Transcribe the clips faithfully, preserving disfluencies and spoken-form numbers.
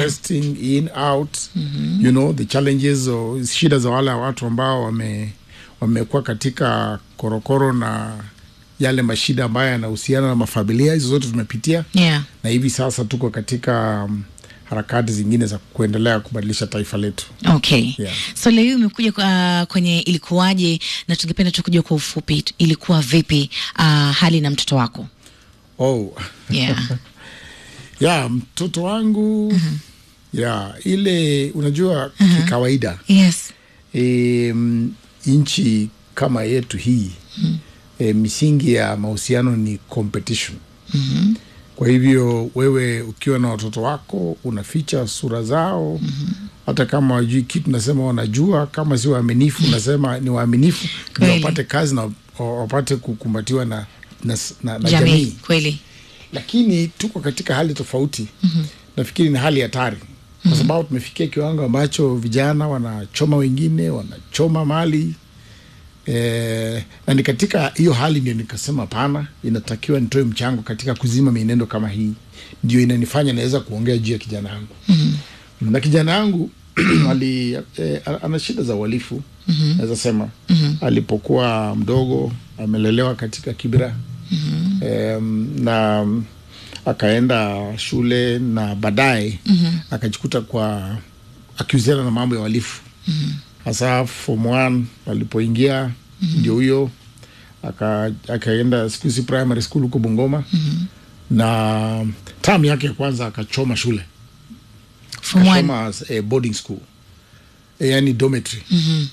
testing in out, mm-hmm. you know, the challenges or shida za wale watu ambao wame wamekuwa katika korokoro na yale mashida ambayo yanahusiana na mafamilia, hizo zote tumepitia. Yeah. Na hivi sasa tuko katika um, harakati zingine za kuendelea kubadilisha taifa letu. Okay. Yeah. So leo umekuja uh, kwenye ilikuwaje, na tungependa tukujue kwa ufupi ilikuwa vipi uh, hali na mtoto wako? Oh. Yeah. Yeah, mtoto wangu uh-huh. yeah, ile unajua uh-huh. kikawaida. Yes. E, nchi kama yetu hii uh-huh. e, misingi ya mahusiano ni competition. Mhm. Kwa hivyo wewe ukiwa na watoto wako unaficha sura zao, mm-hmm. hata kama wajui kitu nasema wanajua, kama si waaminifu mm-hmm. nasema ni waaminifu, ndio wapate kazi na wapate kukumbatiwa na, na, na, na jamii. jamii. Kweli. Lakini tuko katika hali tofauti. Mm-hmm. Nafikiri ni hali hatari. Kwa mm-hmm. sababu tumefikia kiwango ambacho vijana wanachoma wengine, wanachoma mali. Eh, na ni katika hiyo hali ndio nikasema pana inatakiwa nitoe mchango katika kuzima mienendo kama hii. Ndio inanifanya naweza kuongea juu ya kijana wangu. Mm-hmm. Na kijana wangu ali eh, ana shida za uhalifu. Mm-hmm. Naweza sema mm-hmm. alipokuwa mdogo amelelewa katika Kibera. Mm-hmm. eh, na akaenda shule na baadaye mm-hmm. akajikuta kwa akiuziana na mambo ya uhalifu. Mm-hmm. Hasa form one alipoingia mm-hmm. ndio huyo aka akaenda Sikusi Primary School huko Bungoma. Mm-hmm. Na term yake ya kwanza akachoma shule. Form one a eh, boarding school. E, yani dormitory. Mhm.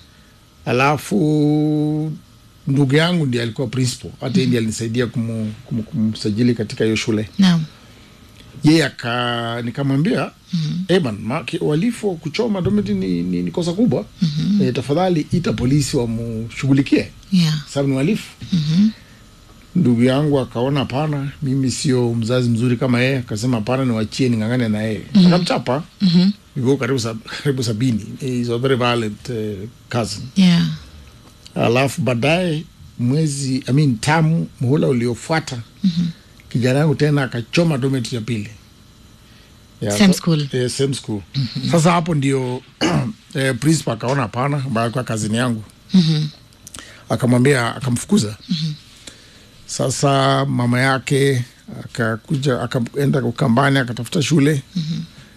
Alafu ndugu yangu ndiye alikuwa principal. Hata mm-hmm. ndiye alinisaidia kumu, kumu, kumsajili katika hiyo shule. Naam. Yeye aka nikamwambia mm-hmm. Eban, walifu kuchoma dormitory ni, ni, ni kosa kubwa. Mm-hmm. E, tafadhali ita polisi wamshughulikie. Yeah. Sababu ni walifu. Mhm. Ndugu yangu akaona hapana, mimi sio mzazi mzuri kama yeye, akasema hapana niwaachie ningangane na yeye. Mm-hmm. Akamchapa. Mhm. Yuko karibu sab, karibu sabini. He is a very violent uh, cousin. Yeah. Alafu baadaye mwezi I mean tamu muhula uliofuata mhm kijana wangu tena akachoma dormitory ya pili. Yeah, same so, school. Eh, same school. Mm-hmm. Sasa hapo ndio eh, principal akaona hapana, baada kwa kazini yangu. Mhm. Akamwambia akamfukuza. Mhm. Sasa mama yake akakuja akaenda Ukambani akatafuta shule. Mhm.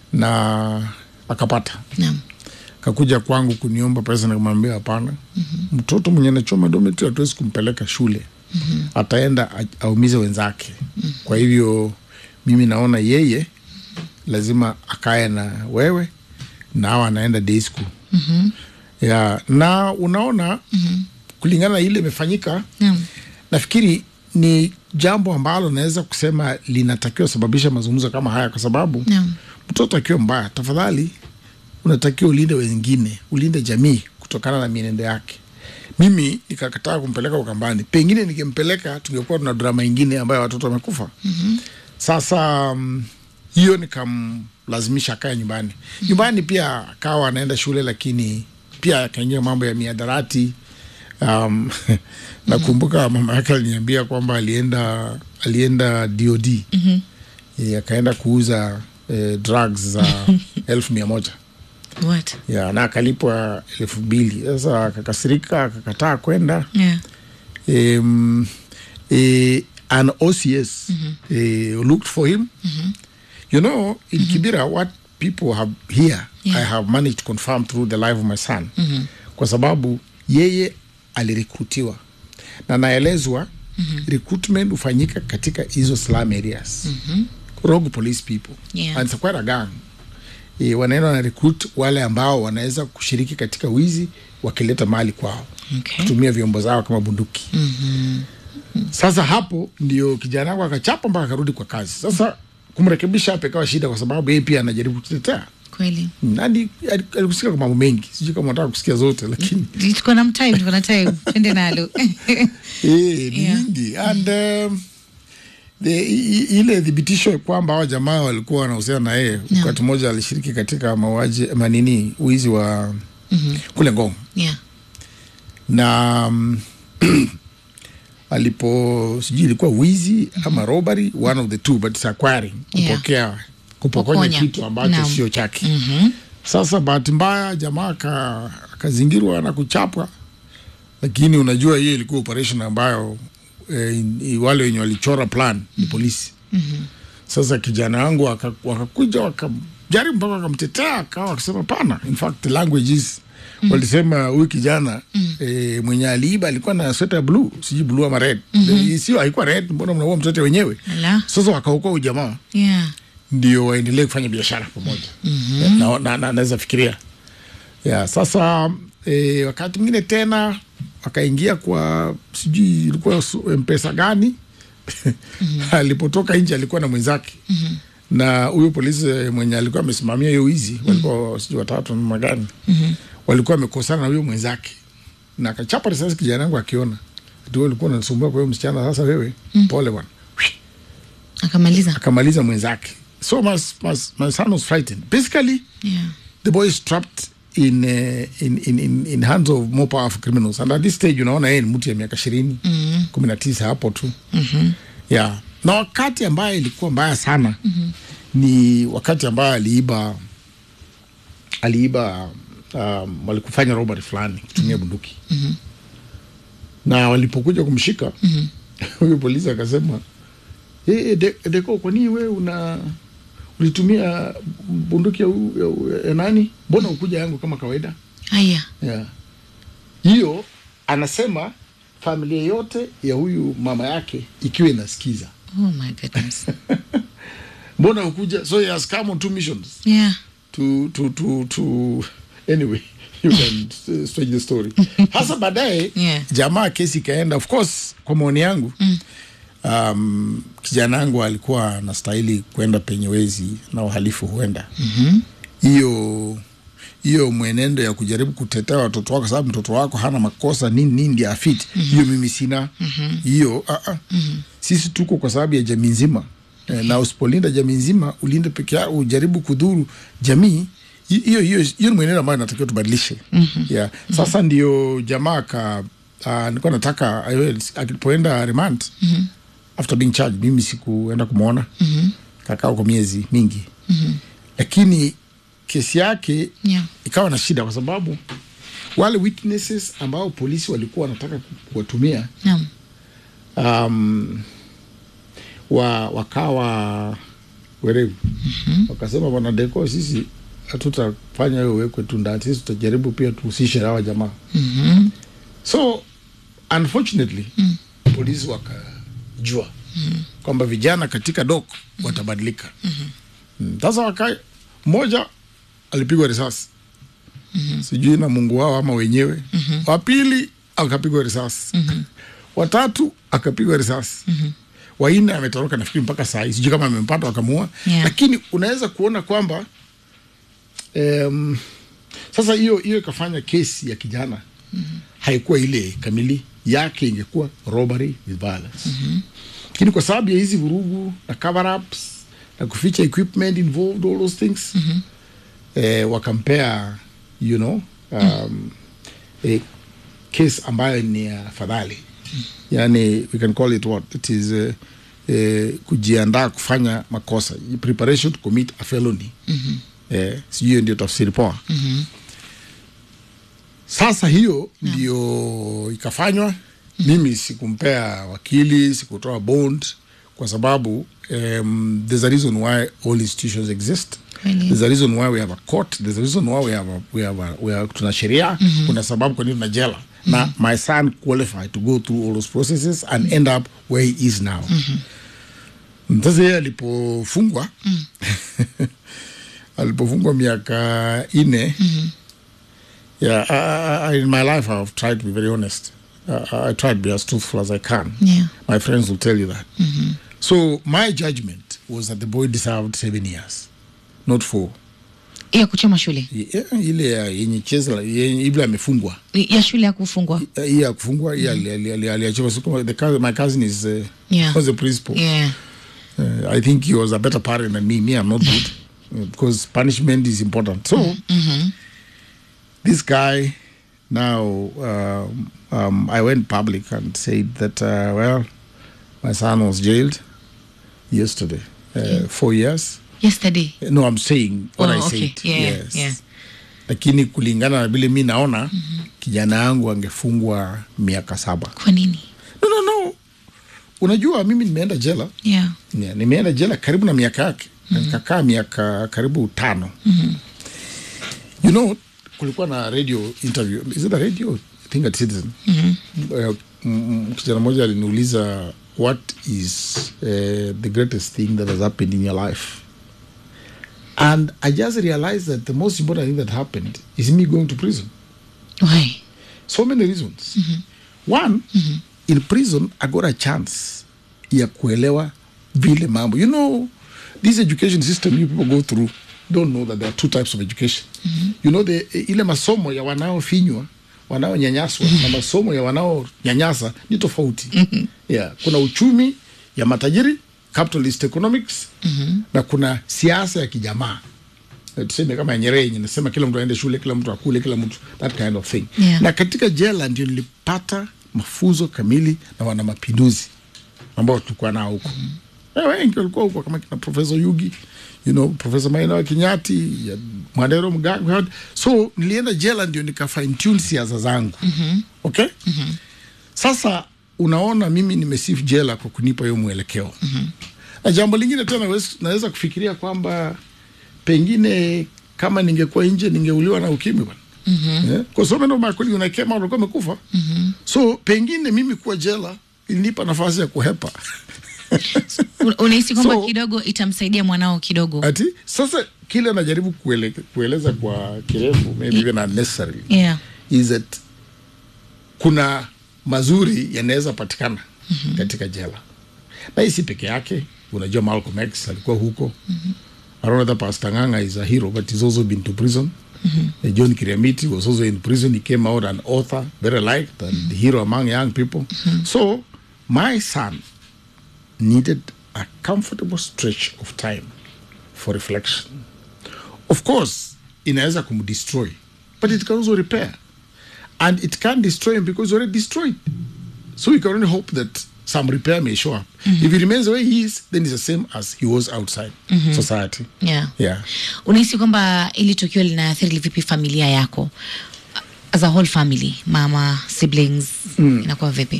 Na akapata. Naam. Akakuja kwangu kuniomba pesa na kumwambia hapana. Mm-hmm. Mtoto mwenye anachoma dormitory hatuwezi kumpeleka shule. Mm-hmm. Ataenda aumize wenzake. Mm-hmm. Kwa hivyo mimi naona yeye lazima akae na wewe na hawa anaenda day school. Mhm. Ya, na unaona mm-hmm. kulingana ile imefanyika. Naam. Nafikiri ni jambo ambalo naweza kusema linatakiwa sababisha mazungumzo kama haya kwa sababu Naam. mtoto akiwa mbaya tafadhali unatakiwa ulinde wengine, ulinde jamii kutokana na mienendo yake. Mimi nikakataa kumpeleka Ukambani. Pengine nikempeleka tungekuwa tuna drama nyingine ambayo watoto wamekufa. Mhm. Sasa um, hiyo nikamlazimisha akae nyumbani. Mm-hmm. Nyumbani pia akawa anaenda shule lakini pia akaingia mambo ya miadarati. Um, nakumbuka mama yake aliniambia kwamba alienda alienda D O D. Mhm. E, akaenda kuuza eh, drugs za elfu mia moja. What? Ya, na akalipwa elfu mbili. Sasa akakasirika, akakataa kwenda. Yeah. Um, eh, an O C S mm-hmm. eh, looked for him. Mm-hmm. You know, in mm-hmm. Kibera, what people have here, yeah. I have managed to confirm through the life of my son. Mm-hmm. Kwa sababu yeye alirekrutiwa. Na naelezwa mm-hmm. recruitment ufanyika katika hizo slum areas. Mhm. Rogue police people. Yeah. And it's quite a gang. E, wanaenda na recruit wale ambao wanaweza kushiriki katika wizi wakileta mali kwao. Okay. Kutumia vyombo zao kama bunduki. Mhm. Sasa hapo ndio kijana wangu akachapa mpaka akarudi kwa kazi. Sasa kumrekebisha hapo ikawa shida kwa sababu yeye pia anajaribu kutetea. Kweli. Nani alikusikia kwa mambo mengi. Sijui kama nataka kusikia zote lakini tuko na time, tuko na time. Twende nalo. Eh, ni nyingi. And um, the ile dhibitisho kwamba hao jamaa walikuwa wanahusiana na yeye. No. Wakati mmoja alishiriki katika mauaji manini uizi wa mm-hmm. kule Ngong. Yeah. Na um, alipo sijui ilikuwa wizi ama robbery, one of the two, but it's acquiring. Kupokea kupokonya Kupokonya. kitu ambacho Naam. sio chake. Mhm. Sasa bahati mbaya jamaa aka- akazingirwa na kuchapwa, lakini unajua hiyo ilikuwa operation ambayo eh, i- wale wenye walichora plan ni polisi. Sasa kijana wangu waka- wakakuja wakajaribu mpaka wakamtetea, akawa akisema pana, in fact the language is walisema huyu kijana eh, mwenye aliiba alikuwa na sweta ya blue, sijui blue ama red. Eh, sio, haikuwa red, mbona mnaua mtoto wenyewe? Ala. Sasa wakaokoa huyu jamaa Yeah. ndio waendelee kufanya biashara pamoja. mm-hmm. na, na, na, naweza fikiria ya sasa e, wakati mwingine tena wakaingia kwa sijui ilikuwa su- mpesa gani mm-hmm. alipotoka nje alikuwa na mwenzake mm-hmm. na huyo polisi mwenye alikuwa amesimamia hiyo wizi walikuwa mm-hmm. sijui watatu na magani mm-hmm. walikuwa wamekosana na huyo mwenzake na akachapa risasi kijana yangu akiona ndio ulikuwa unasumbua kwa hiyo msichana, sasa wewe mm-hmm. pole bwana, Akamaliza. akamaliza mwenzake. So my, my, my son was frightened. Basically, Yeah. the boy is trapped in, uh, in, in, in, in hands of more powerful criminals. And at this stage, unaona yeye ni mtu ya miaka ishirini, kumi na tisa hapo tu. Mm-hmm. Yeah. Na wakati ambaye ilikuwa mbaya sana mm-hmm. ni wakati ambaye aliiba aliiba um, walikufanya robbery fulani kutumia mm-hmm. bunduki. Mm-hmm. Na walipokuja kumshika mm-hmm. huyo polisi akasema, "Hey, de, Deko, kwa nini wewe una ulitumia bunduki ya, ya, ya nani? Mbona ukuja yangu kama kawaida?" Haya. Yeah. Hiyo anasema familia yote ya huyu mama yake ikiwa inasikiza. Oh my goodness. Mbona ukuja? So he has come on two missions Yeah. to to to to anyway you can uh, stretch the story. Hasa baadaye Yeah. jamaa kesi ikaenda, of course kwa maoni yangu mm. um, kijana wangu alikuwa anastahili kwenda penye wezi na uhalifu huenda hiyo mm-hmm. hiyo mwenendo ya kujaribu kutetea watoto wako sababu mtoto wako hana makosa nini nini ndio afiti hiyo mm-hmm. mimi sina hiyo mm-hmm. uh-uh. mm-hmm. sisi tuko kwa sababu ya jamii nzima. Okay. Na usipolinda jamii nzima ulinde peke yako ujaribu kudhuru jamii, hiyo hiyo hiyo ni mwenendo ambayo natakiwa tubadilishe. Mm-hmm. Yeah. Sasa mm-hmm. ndio jamaa ka uh, nilikuwa nataka akipoenda remand mm-hmm. after being charged, mimi sikuenda kumuona mm-hmm. kakaa kwa miezi mingi mm-hmm. lakini kesi yake yeah. ikawa na shida kwa sababu wale witnesses ambao polisi walikuwa wanataka kuwatumia yeah. um, wa, wakawa werevu mm-hmm. wakasema, bwana Deko, sisi hatutafanya hiyo wekwe tu ndani, sisi tutajaribu pia tuhusishe hawa jamaa mm-hmm. so unfortunately mm. polisi wakajua mm-hmm. kwamba vijana katika dok watabadilika. mm-hmm. sasa wakai mmoja alipigwa risasi mm-hmm. sijui na Mungu wao ama wenyewe mm-hmm. wa pili akapigwa risasi mm-hmm. watatu akapigwa risasi mm-hmm. wanne ametoroka nafikiri mpaka saa hii sijui kama amempata wakamua. Yeah. Lakini unaweza kuona kwamba um, sasa hiyo hiyo ikafanya kesi ya kijana mm-hmm. haikuwa ile kamili yake, ingekuwa robbery with violence. Mm-hmm. Lakini kwa sababu ya hizi vurugu na cover ups na kuficha equipment involved all those things mm-hmm. eh, wakampea you know um, mm-hmm. a case ambayo ni afadhali. Mm-hmm. Yani we can call it what it is, uh, uh, kujiandaa kufanya makosa, preparation to commit a felony. Mm-hmm. eh, sijui ndio tafsiri poa. Mm-hmm. Sasa hiyo yeah. ndio ikafanywa. Mm-hmm. Mimi sikumpea wakili, sikutoa bond kwa sababu um, there's a reason why all institutions exist. Really? There's a reason why we have a court. There's a reason why we have a, we have a, we have tuna sheria. Mm-hmm. Kuna sababu kwa nini tuna jela. Mm-hmm. Na my son qualified to go through all those processes and mm-hmm. end up where he is now. Mm-hmm. Sasa yeye alipofungwa mm. alipofungwa miaka ine. Mm-hmm. Yeah, I, I, in my life I've tried to be very honest. Uh, I tried to be as truthful as I can. Yeah. My friends will tell you that. Mm-hmm. So my judgment was that the boy deserved seven years, not four. Ya kuchoma shule. Yeah, ile ya yenye cheza ile amefungwa. Ya shule ya kufungwa. Ile ya kufungwa ile aliachwa. So the cousin, my cousin is uh, yeah. was the principal. Yeah. Uh, I think he was a better parent than me. Me, I'm not good uh, because punishment is important. So mm-hmm. this guy now, uh, um, I went public and said that uh, well, my son was jailed yesterday, uh, yeah. four years. Yesterday. No, I'm saying what Oh, I okay. said. Yeah, yes. yeah. Lakini kulingana na vile mi naona mm-hmm. kijana yangu angefungwa miaka saba. Kwa nini? No, no, no. Unajua mimi nimeenda jela. Yeah. Yeah, nimeenda jela karibu na miaka yake. Mm-hmm. Nikakaa miaka karibu tano. Mm-hmm. You know, kulikuwa na radio interview. Is it a radio? I think at Citizen. Mm-hmm. Uh, mm, kijana moja aliniuliza, what is uh, the greatest thing that has happened in your life? And I just realized that the most important thing that happened is me going to prison. Why? So many reasons. Mm-hmm. One, mm-hmm. in prison, I got a chance ya kuelewa vile mambo. You know, this education system you people go through, don't know that there are two types of education. Mm-hmm. You know, the ile masomo ya wanao finywa, wanao nyanyaswa, mm-hmm. na masomo ya wanao nyanyasa ni tofauti. Mm-hmm. Yeah, kuna uchumi ya matajiri, capitalist economics, mm-hmm. na kuna siasa ya kijamaa. Tuseme kama Nyerere yenye nasema kila mtu aende shule, kila mtu akule, kila mtu, that kind of thing. Yeah. Na katika jela ndio nilipata mafunzo kamili na wana mapinduzi ambao tulikuwa nao huko. Mm-hmm. Eh, wengi walikuwa huko kama kina Professor Yugi, you know, Professor Maina wa Kinyati, ya Mwadero Mgango. So nilienda jela ndio nika fine tune siasa zangu. Mm-hmm. Okay? Mm-hmm. Sasa unaona mimi nimesifu jela kwa kunipa hiyo mwelekeo. Mm-hmm. Na jambo lingine tena naweza kufikiria kwamba pengine kama ningekuwa nje ningeuliwa na ukimwi bwana. Mhm. Yeah? Kwa sababu ndio makuli unakema ulikuwa umekufa. Mhm. So pengine mimi kuwa jela ilinipa nafasi ya kuhepa. Unahisi kwamba So, kidogo itamsaidia mwanao kidogo? Ati sasa kile najaribu kuele, kueleza kwa kirefu maybe even unnecessary. Yeah. Is that kuna mazuri yanaweza patikana mm-hmm. katika jela. Na hii si peke yake, unajua Malcolm X alikuwa huko. Mhm. I don't know that Pastor Nganga is a hero, but he's also been to prison. Mm-hmm. John Kiriamiti was also in prison. He came out an author, very liked, and mm-hmm. the hero among young people. Mm-hmm. So, my son needed a comfortable stretch of time for reflection. Of course, inaweza kumdestroy, but it can also repair. And it can't destroy him because it's already destroyed. So we can only hope that some repair may show up. Mm-hmm. If he remains the way he is, then it's the same as he was outside mm-hmm. society. Yeah. Yeah. Unahisi kwamba ili tukio linaathiri vipi familia yako? As a whole family, mama, siblings, mm. inakuwa vipi?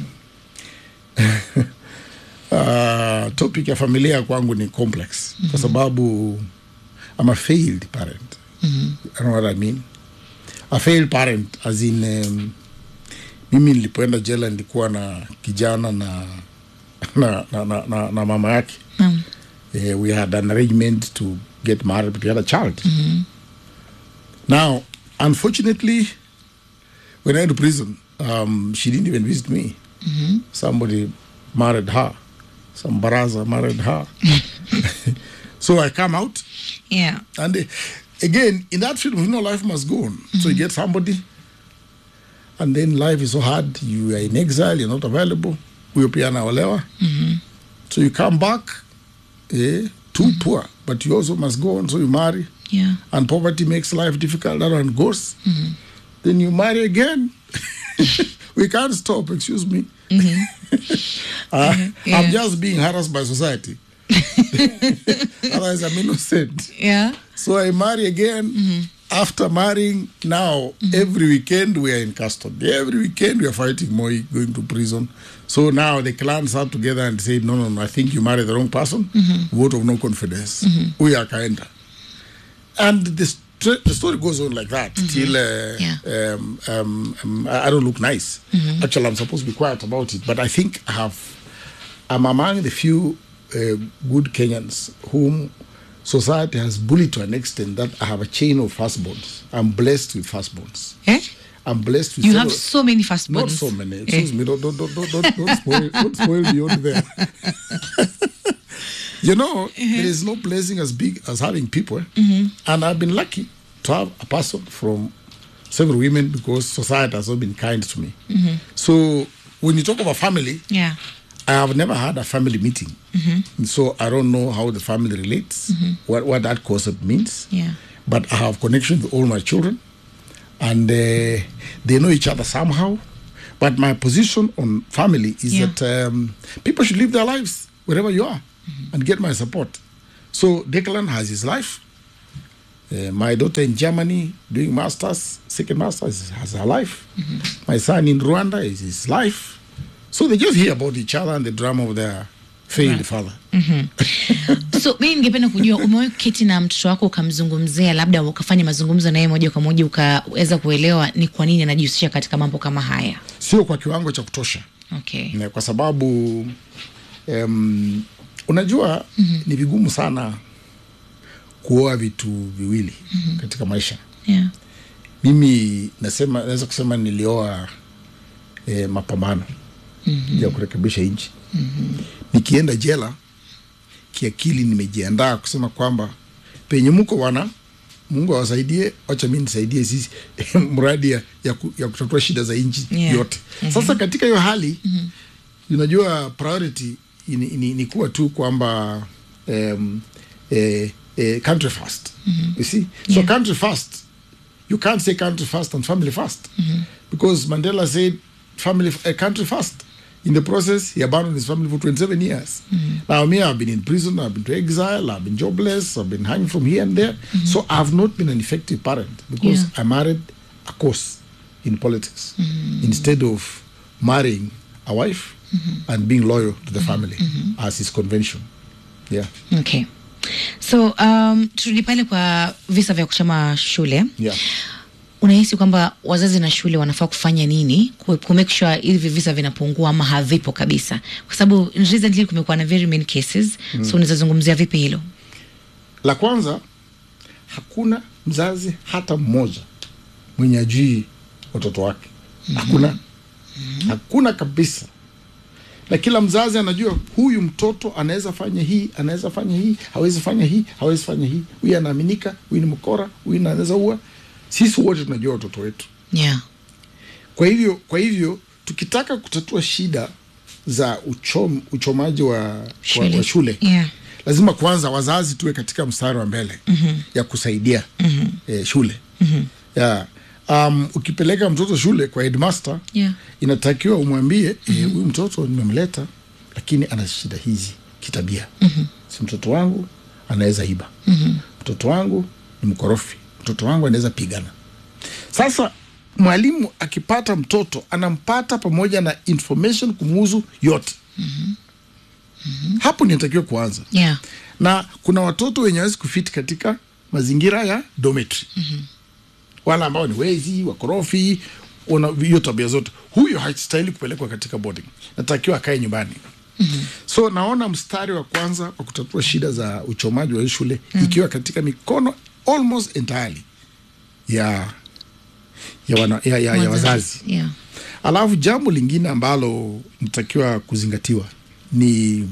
uh, topic ya familia kwangu ni complex. Mm-hmm. Kwa sababu I'm a failed parent. Mm-hmm. I know what I mean. A failed parent as in um, mimi nilipoenda jela nilikuwa na kijana na na na, na, na, na mama yake. Mm. Uh, we had an arrangement to get married, but we had a child. Mm-hmm. Now, unfortunately, when I went to prison, um, she didn't even visit me. Mm-hmm. Somebody married her. Some baraza married her. So I come out. Yeah. And uh, again, in that film, you know, life must go on. Mm-hmm. So you get somebody, and then life is so hard. You are in exile, you're not available. Huyo pia anaolewa. Mm-hmm. So you come back, eh, too mm-hmm. poor, but you also must go on. So you marry. Yeah. And poverty makes life difficult. That one goes. Mm-hmm. Then you marry again. We can't stop, excuse me. Mm-hmm. uh, mm-hmm. Yeah. I'm just being harassed by society. Otherwise, I'm innocent. Yeah. So I marry again. Mm-hmm. After marrying, now mm-hmm. every weekend we are in custody. Every weekend we are fighting Moi, going to prison. So now the clans sat together and said, no, no, no, I think you married the wrong person. Mm-hmm. Vote of no confidence. Mm-hmm. We are kinda. And the, st- the story goes on like that mm-hmm. till uh, yeah. um, um, um, I don't look nice. Mm-hmm. Actually, I'm supposed to be quiet about it, but I think I have, I'm among the few uh, good Kenyans whom society has bullied to an extent that I have a chain of firstborns. I'm blessed with firstborns. Eh? I'm blessed with You several, have so many firstborns. Not so many. Excuse eh? me. Don't, don't, don't, don't, don't, don't spoil, don't spoil beyond there. You know, mm-hmm. there is no blessing as big as having people. Mm-hmm. And I've been lucky to have a person from several women because society has not been kind to me. Mm-hmm. So when you talk about family, yeah. I have never had a family meeting. Mm-hmm. So I don't know how the family relates, mm-hmm. what, what that concept means. Yeah. But I have connection with all my children. And uh, they know each other somehow. But my position on family is yeah. that um, people should live their lives wherever you are mm-hmm. and get my support. So Declan has his life. Uh, my daughter in Germany doing masters, second masters, has her life. Mm-hmm. My son in Rwanda is his life. So they just hear about each other and the drama of their failed right. father. Mm-hmm. So mimi ningependa kujua, umewahi kuketi na mtoto wako ukamzungumzia, labda ukafanya mazungumzo naye moja kwa moja ukaweza kuelewa ni kwa nini anajihusisha katika mambo kama haya? Sio kwa kiwango cha kutosha. Okay. Na kwa sababu um, unajua mm-hmm. ni vigumu sana kuoa vitu viwili mm-hmm. katika maisha. Yeah. Mimi nasema naweza kusema nilioa eh, mapambano mm-hmm. ya kurekebisha nchi. Mm-hmm. Nikienda jela kiakili nimejiandaa kusema kwamba penye mko wana Mungu awasaidie, acha mimi nisaidie sisi mradi ya, ya, ya kutatua shida za nchi yeah. yote. Mm-hmm. Sasa katika hiyo hali mm-hmm. unajua priority ni, ni, ni kuwa tu kwamba um, eh, eh, country first. Mm-hmm. You see? So yeah. country first, you can't say country first and family first. Mm-hmm. Because Mandela said family uh, country first. In the process, he abandoned his family for twenty-seven years. Mm-hmm. Now, me, I've been in prison, I've been to exile, I've been jobless, I've been hanging from here and there. Mm-hmm. So I've not been an effective parent because yeah. I married a course in politics mm-hmm. instead of marrying a wife mm-hmm. and being loyal to the family mm-hmm. as is convention. Yeah. Okay. So, um, turudi pale kwa visa vya kuchoma shule. Yeah. Unahisi kwamba wazazi na shule wanafaa kufanya nini ku make sure hivi visa vinapungua ama havipo kabisa? Kwa sababu recently kumekuwa na very many cases. Mm. So unaweza zungumzia vipi hilo? La kwanza, hakuna mzazi hata mmoja mwenye ajui watoto wake. Mm-hmm. Hakuna. Mm-hmm. Hakuna kabisa. Na kila mzazi anajua huyu mtoto anaweza fanya hii, anaweza fanya hii, hawezi fanya hii, hawezi fanya hii. Huyu anaaminika, huyu ni mkora, huyu anaweza ua. Sisi wote tunajua watoto wetu. Yeah. Kwa hivyo, kwa hivyo tukitaka kutatua shida za uchom, uchomaji wa shule, wa, wa shule yeah. lazima kwanza wazazi tuwe katika mstari wa mbele mm-hmm. ya kusaidia mm-hmm. eh, shule. Mm-hmm. Yeah. Um, ukipeleka mtoto shule kwa headmaster yeah. inatakiwa umwambie huyu mm-hmm. eh, mtoto nimemleta lakini ana shida hizi kitabia. Mm-hmm. Si mtoto wangu anaweza iba. Mm-hmm. Mtoto wangu ni mkorofi. Mtoto wangu anaweza pigana. Sasa mwalimu akipata mtoto anampata pamoja na information kumuhusu yote. Mm-hmm. Mm-hmm. Hapo ninatakiwa kuanza. Yeah. Na kuna watoto wenye hawezi kufiti katika mazingira ya dormitory. Mm-hmm. Wala ambao ni wezi, wakorofi, wana hiyo tabia zote. Huyo hastahili kupelekwa katika boarding. Natakiwa akae nyumbani. Mm-hmm. So naona mstari wa kwanza wa kutatua shida za uchomaji wa shule mm-hmm. ikiwa katika mikono almost entirely ya ya, wana, ya, ya, ya wazazi. Yeah. Alafu jambo lingine ambalo nitakiwa kuzingatiwa ni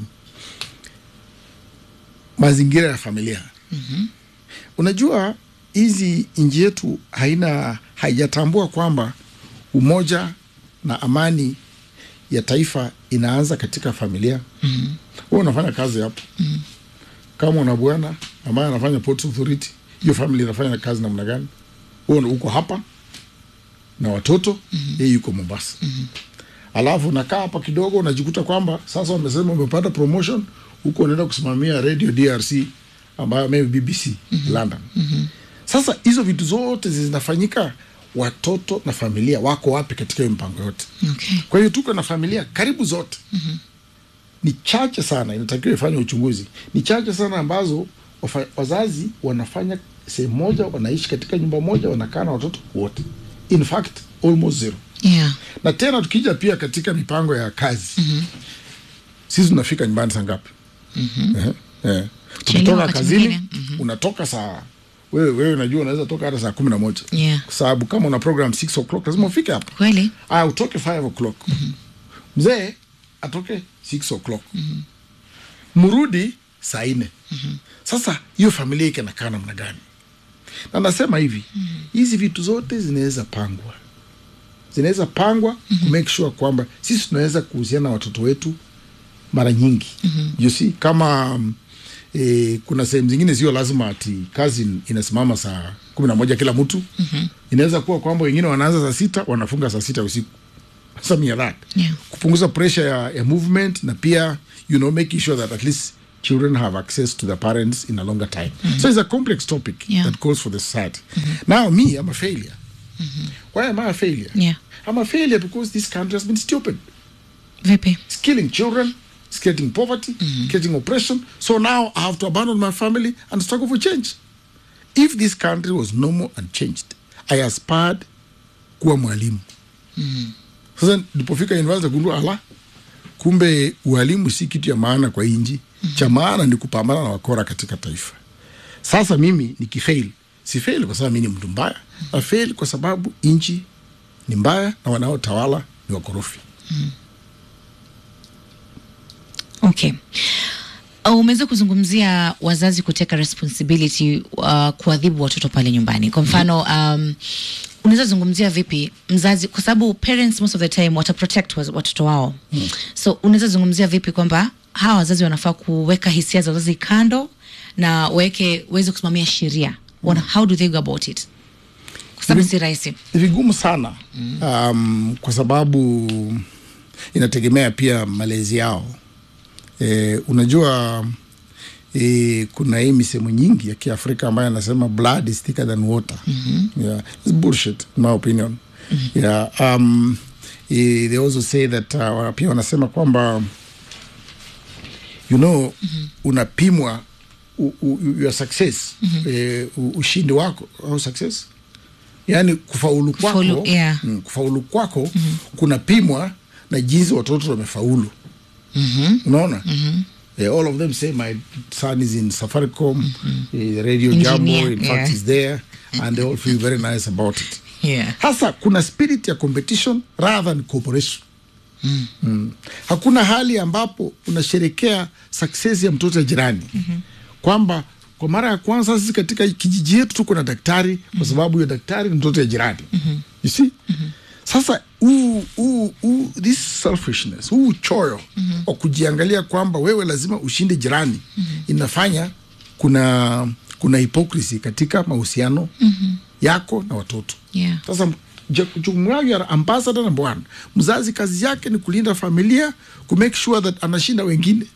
mazingira ya familia. Mm-hmm. Unajua hizi nchi yetu haina haijatambua kwamba umoja na amani ya taifa inaanza katika familia. Mm-hmm. Wewe unafanya kazi hapo. Mm-hmm. Kama una bwana ambaye anafanya Port Authority, hiyo family inafanya kazi namna gani? Wewe uko hapa na watoto, mm-hmm. yeye yuko Mombasa. Mm-hmm. Alafu nakaa hapa kidogo unajikuta kwamba sasa wamesema umepata promotion, huko unaenda kusimamia radio D R C ambayo maybe B B C mm-hmm. London. Mm-hmm. Sasa hizo vitu zote zinafanyika, watoto na familia wako wapi katika hiyo mpango yote? Okay. Kwa hiyo tuko na familia karibu zote. Mm-hmm. Ni chache sana, inatakiwa ifanye uchunguzi. Ni chache sana ambazo wafa, wazazi wanafanya sehemu moja, wanaishi katika nyumba moja, wanakaa na watoto wote. In fact, almost zero. Yeah. Na tena tukija pia katika mipango ya kazi. Mm-hmm. Sisi tunafika nyumbani saa ngapi? Mhm. Eh. Eh. Tukitoka kazini, mm-hmm. unatoka saa wewe wewe unajua unaweza toka hata saa kumi na moja. Yeah. Kwa sababu kama una program six o'clock lazima ufike hapo. Kweli? Ah, utoke five o'clock. Mhm. Mzee atoke six o'clock. Mhm. Murudi saa nne. Mhm. Sasa hiyo familia iko nakaa namna gani? Na nasema hivi, mm-hmm. hizi vitu zote zinaweza pangwa. Zinaweza pangwa mm-hmm. make sure kwamba sisi tunaweza kuhusiana na watoto wetu mara nyingi. Mm-hmm. You see, kama um, e, kuna sehemu zingine sio lazima ati kazi inasimama saa kumi na moja kila mtu. Mm-hmm. Inaweza kuwa kwamba wengine wanaanza saa sita, wanafunga saa sita usiku. Something like that. Yeah. Kupunguza pressure ya, ya movement na pia, you know, making sure that at least children have access to their parents in a longer time. Mm-hmm. So it's a complex topic yeah. that calls for the society. Mm-hmm. Now, me, I'm a failure. Mm-hmm. Why am I a failure? Yeah. I'm a failure because this country has been stupid. Vipi? It's killing children, it's creating poverty, mm-hmm. creating oppression. So now I have to abandon my family and struggle for change. If this country was normal and changed, I aspired kuwa mwalimu. Mm-hmm. Sasa nilipofika university gundua ala, kumbe ualimu si kitu ya maana kwa inji. Mm-hmm. Cha maana ni kupambana na wakora katika taifa. Sasa mimi nikifail, si fail kwa sababu mimi ni mtu mbaya, mm-hmm. na fail kwa sababu inji ni mbaya na wanaotawala ni wakorofi. Mm-hmm. Okay. Uh, umeweza kuzungumzia wazazi kuteka responsibility uh, kuadhibu watoto pale nyumbani. Kwa mfano, um, unaweza zungumzia vipi mzazi, kwa sababu parents most of the time wata protect watoto wao. Mm. So unaweza zungumzia vipi kwamba hawa wazazi wanafaa kuweka hisia za wazazi kando na weke weze kusimamia sheria. Mm. How do they go about it? Kwa sababu si rahisi. Ni vigumu sana. Mm. Um, kwa sababu inategemea pia malezi yao. Eh, unajua eh, kuna hii misemo nyingi ya Kiafrika ambayo anasema blood is thicker than water. Mm-hmm. Yeah, it's bullshit in my opinion. Mm-hmm. Yeah, um, eh, they also say that uh, pia wanasema kwamba you know, mm-hmm. unapimwa u, u, your success, mm-hmm. eh, ushindi wako au success, yani kufaulu kwako, kufaulu, yeah. mm, kufaulu kwako mm-hmm. kunapimwa na jinsi watoto wamefaulu. Mm-hmm. Unaona? Mm-hmm. Yeah, all of them say my son is in Safaricom, mm-hmm. uh, Radio Jambo, in yeah. fact is there, and they all feel very nice about it. Yeah. Hasa kuna spirit ya competition rather than cooperation. Mm. Mm. Hakuna hali ambapo unasherekea success ya mtoto ya jirani. Mm-hmm. Kwamba kwa mara ya kwanza sisi katika kijiji yetu tuko na daktari, mm-hmm. kwa sababu ya daktari ni mtoto ya jirani. Mm-hmm. You see? Mm-hmm. Sasa u, u, u, this selfishness, huu choyo mm-hmm. wa kujiangalia kwamba wewe lazima ushinde jirani, mm-hmm. inafanya kuna kuna hypocrisy katika mahusiano mm-hmm. yako na watoto. Yeah. Sasa jukumu ya ambassador number one, mzazi kazi yake ni kulinda familia, ku make sure that anashinda wengine.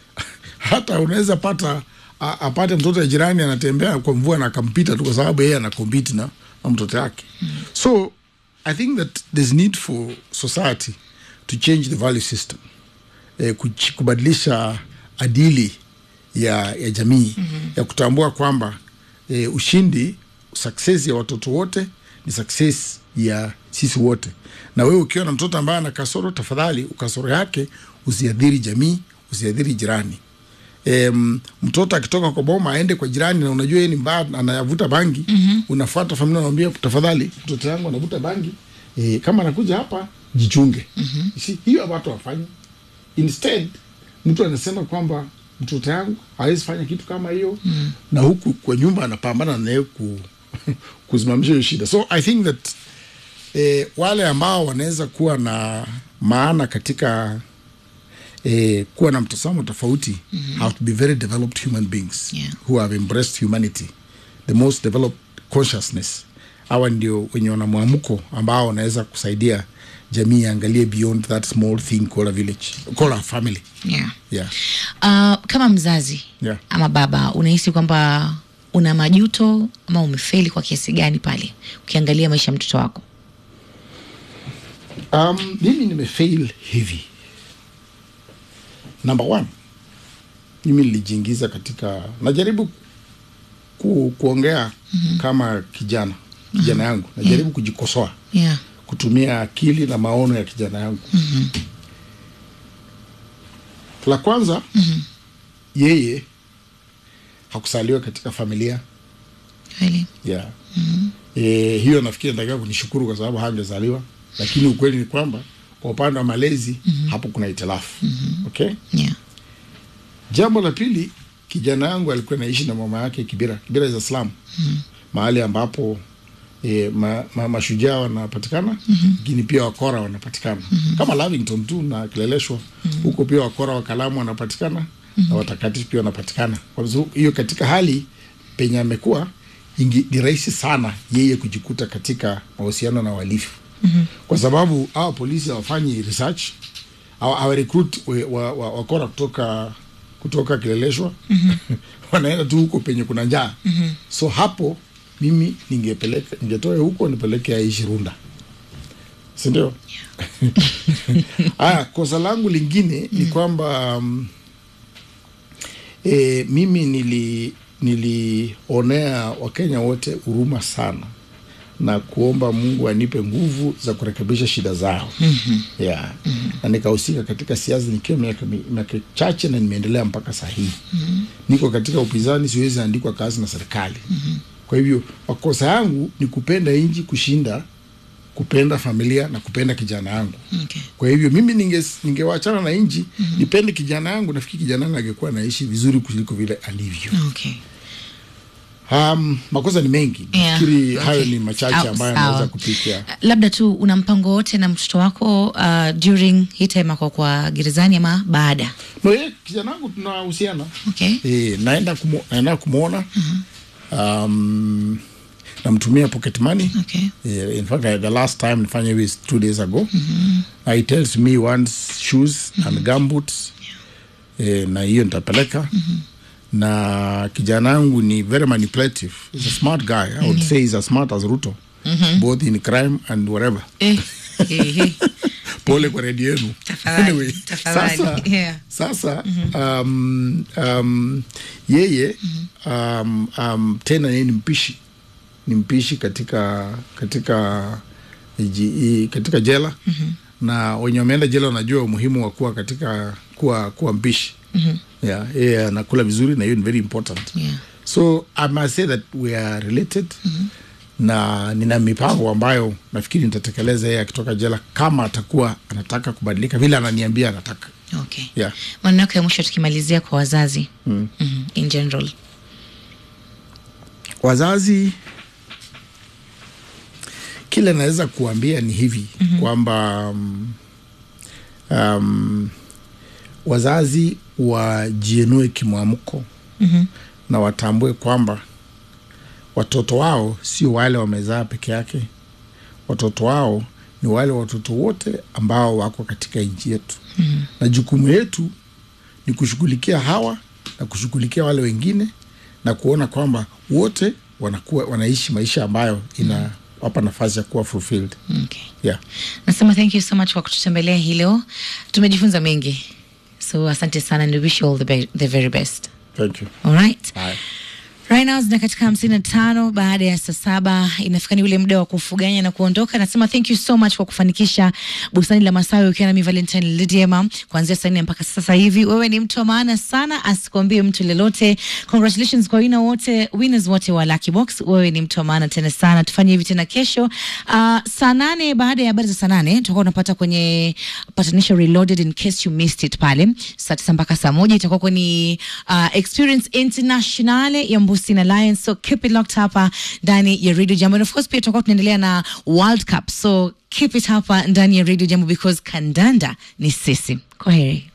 Hata unaweza pata a, apate mtoto ya jirani anatembea kwa mvua na akampita tu kwa sababu yeye ana compete na, na mtoto yake. Mm-hmm. So I think that there's need for society to change the value system, eh, kubadilisha adili ya, ya jamii, mm-hmm. ya kutambua kwamba eh, ushindi, success ya watoto wote ni success ya sisi wote. Na wewe ukiwa na mtoto ambaye ana kasoro, tafadhali ukasoro yake usiadhiri jamii, usiadhiri jirani. Um, mtoto akitoka kwa boma aende kwa jirani na unajua yeye ni mbaya anayavuta bangi, mm-hmm. unafuata familia unamwambia tafadhali mtoto wangu anavuta bangi, eh, kama anakuja hapa jichunge. Mm-hmm. See, hiyo watu wafanye. Instead mtu anasema kwamba mtoto wangu hawezi fanya kitu kama hiyo, mm-hmm. na huku kwa nyumba anapambana naye ku kusimamisha hiyo shida. So I think that eh, wale ambao wanaweza kuwa na maana katika Eh, kuwa na mtazamo tofauti, mm-hmm. have to be very developed human beings, yeah. who have embraced humanity, the most developed consciousness. Hawa ndio wenye wana muamuko ambao wanaweza kusaidia jamii angalie beyond that small thing called a village, called a family. Yeah. Yeah. Uh, kama mzazi, yeah. ama baba, unahisi kwamba una majuto ama umefeli kwa kiasi gani pale ukiangalia maisha ya mtoto wako? Um, mimi nimefail hivi. Number one, mimi nilijiingiza katika, najaribu ku, kuongea mm-hmm. kama kijana, kijana uh-huh. yangu, najaribu yeah. kujikosoa, yeah. kutumia akili na maono ya kijana yangu. Mm-hmm. La kwanza, mm-hmm. yeye hakusaliwa katika familia. Really? Yeah. Mm-hmm. E, hiyo nafikiri nataka kunishukuru kwa sababu hangezaliwa, lakini ukweli ni kwamba kwa upande wa malezi, mm-hmm. hapo kuna itilafu. Mm-hmm. Okay? Yeah. Jambo la pili, kijana yangu alikuwa naishi na mama yake Kibera. Kibera is a slum. Mm-hmm. Mahali ambapo e, ma, ma, mashujaa wanapatikana, mm-hmm. lakini pia wakora wanapatikana. Mm-hmm. Kama Lavington tu na Kileleshwa, mm-hmm. huko pia wakora wa Kalamu wanapatikana, mm-hmm. na watakatifu pia wanapatikana. Kwa sababu hiyo katika hali penye amekuwa, ni rahisi sana yeye kujikuta katika mahusiano na wahalifu. Mm-hmm. Kwa sababu hawa polisi hawafanyi research, hawa recruit wakora wa, wa kutoka kutoka Kileleshwa mm-hmm. wanaenda tu huko penye kuna njaa mm-hmm. so hapo mimi ningepeleka ningetoa huko nipeleke aishi Runda, si ndio? yeah. Aya, kosa langu lingine mm-hmm. ni kwamba um, e, mimi nili nilionea Wakenya wote huruma sana na kuomba Mungu anipe nguvu za kurekebisha shida zao. Mm-hmm. Yeah. Mm-hmm. Na nikahusika katika siasa nikiwa miaka miaka chache na nimeendelea mpaka saa hii. Mm-hmm. Niko katika upinzani, siwezi andikwa kazi na serikali. Mm-hmm. Kwa hivyo makosa yangu ni kupenda inji kushinda kupenda familia na kupenda kijana yangu. Okay. Kwa hivyo mimi ninge ningewaachana na inji, mm-hmm. nipende kijana yangu, nafikiri kijana yangu angekuwa naishi vizuri kuliko vile alivyo. Okay. Um, makosa ni mengi. Yeah. Nafikiri Okay. hayo ni machache ambayo naweza kupitia. Labda tu una mpango wote na mtoto wako uh, during hii time ako kwa gerezani ama baada? No, yeye kijana wangu tunahusiana. Okay. Eh, naenda kumu, naenda kumuona. Uh-huh. Um, namtumia pocket money. Okay. Uh, in fact, the last time nilifanya hivi two days ago. Mm-hmm. He tells me wants shoes mm-hmm. and gumboots. Yeah. Eh, na hiyo nitapeleka. Mm-hmm. Na kijana wangu ni very manipulative. He's a smart guy. I would mm-hmm. say he's as smart as Ruto. Mm-hmm. Both in crime and whatever. Eh. Pole kwa redio yenu. Anyway, sasa, yeah. sasa mm-hmm. um, um, yeye mm-hmm. um, um, tena yeye ni mpishi. Ni mpishi katika katika iji, katika jela. Mm-hmm. Na wenye wameenda jela wanajua umuhimu wa kuwa katika kuwa kuwa mpishi. Mm-hmm. Yeah, yeah, nakula vizuri na hiyo ni very important. Yeah. So I must say that we are related. Mm-hmm. Na nina mipango ambayo nafikiri nitatekeleza yeye akitoka jela kama atakuwa anataka kubadilika vile ananiambia anataka. Okay. Yeah. Maneno yako ya mwisho tukimalizia kwa wazazi. Mm. Mm-hmm. In general. Wazazi kile naweza kuambia ni hivi mm-hmm. kwamba um, um, wazazi wajienue kimwamko mm-hmm. na watambue kwamba watoto wao sio wale wamezaa peke yake. Watoto wao ni wale watoto wote ambao wako katika nchi yetu. Mm-hmm. Na jukumu yetu ni kushughulikia hawa na kushughulikia wale wengine na kuona kwamba wote wanakuwa wanaishi maisha ambayo ina mm-hmm. wapa nafasi ya kuwa fulfilled. Okay. Yeah. Nasema thank you so much kwa kututembelea hii leo. Tumejifunza mengi. So asante sana and we wish you all the, be- the very best. Thank you. All right. Bye. Right now zina katika hamsini na tano baada ya saa saba inafika ni ule muda wa kufuganya na kuondoka. Nasema thank you so much kwa kufanikisha Bustani la Masawi ukiwa na mi Valentine Lydiema kuanzia saa nne mpaka sasa hivi. Wewe ni mtu wa maana sana, asikwambie mtu lolote. Congratulations kwa winner wote, winners wote wa Lucky Box. Wewe ni mtu wa maana tena sana. Tufanye hivi tena kesho. Uh, saa nane baada ya habari za saa nane tutakuwa tunapata kwenye Patanisho Reloaded in case you missed it pale. Saa tisa mpaka saa moja itakuwa kwenye uh, Experience International ya Mbusi na Lions. So keep it locked hapa ndani ya Radio Jambo. And of course pia tutakuwa tunaendelea na World Cup. So keep it hapa ndani ya Radio Jambo because kandanda ni sisi. Kwaheri.